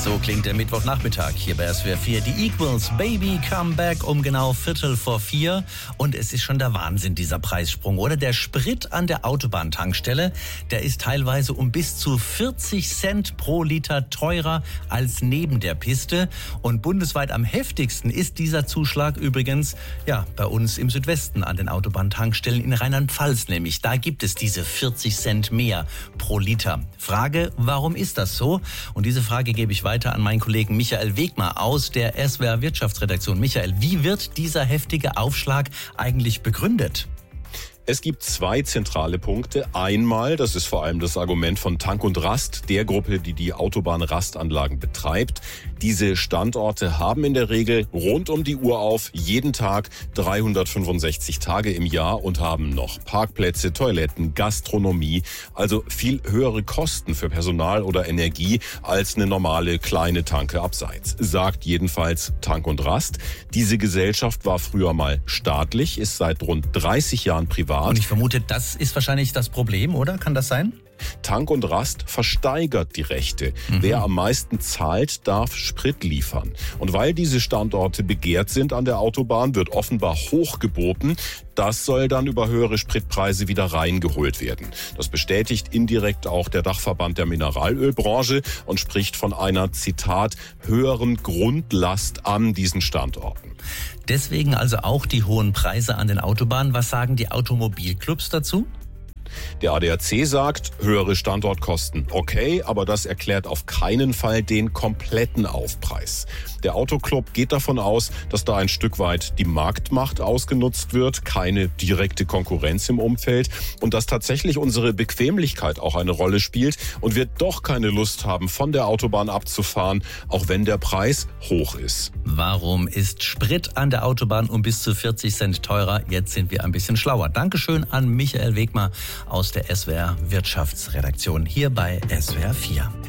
So klingt der Mittwochnachmittag hier bei SWR 4. Die Equals, Baby, Come Back um genau 3:45. Und es ist schon der Wahnsinn, dieser Preissprung, oder? Der Sprit an der Autobahntankstelle, der ist teilweise um bis zu 40 Cent pro Liter teurer als neben der Piste. Und bundesweit am heftigsten ist dieser Zuschlag übrigens, ja, bei uns im Südwesten an den Autobahntankstellen in Rheinland-Pfalz nämlich. Da gibt es diese 40 Cent mehr pro Liter. Frage, warum ist das so? Und diese Frage gebe ich weiter an meinen Kollegen Michael Wegmar aus der SWR Wirtschaftsredaktion. Michael, wie wird dieser heftige Aufschlag eigentlich begründet? Es gibt zwei zentrale Punkte. Einmal, das ist vor allem das Argument von Tank und Rast, der Gruppe, die die Autobahnrastanlagen betreibt. Diese Standorte haben in der Regel rund um die Uhr auf, jeden Tag 365 Tage im Jahr und haben noch Parkplätze, Toiletten, Gastronomie, also viel höhere Kosten für Personal oder Energie als eine normale kleine Tanke abseits, sagt jedenfalls Tank und Rast. Diese Gesellschaft war früher mal staatlich, ist seit rund 30 Jahren privat. Und ich vermute, das ist wahrscheinlich das Problem, oder? Kann das sein? Tank und Rast versteigert die Rechte. Wer am meisten zahlt, darf Sprit liefern. Und weil diese Standorte begehrt sind an der Autobahn, wird offenbar hoch geboten. Das soll dann über höhere Spritpreise wieder reingeholt werden. Das bestätigt indirekt auch der Dachverband der Mineralölbranche und spricht von einer, Zitat, höheren Grundlast an diesen Standorten. Deswegen also auch die hohen Preise an den Autobahnen. Was sagen die Automobilclubs dazu? Der ADAC sagt, höhere Standortkosten okay, aber das erklärt auf keinen Fall den kompletten Aufpreis. Der Autoclub geht davon aus, dass da ein Stück weit die Marktmacht ausgenutzt wird, keine direkte Konkurrenz im Umfeld und dass tatsächlich unsere Bequemlichkeit auch eine Rolle spielt und wir doch keine Lust haben, von der Autobahn abzufahren, auch wenn der Preis hoch ist. Warum ist Sprit an der Autobahn um bis zu 40 Cent teurer? Jetzt sind wir ein bisschen schlauer. Dankeschön an Michael Wegmar aus der SWR Wirtschaftsredaktion hier bei SWR 4.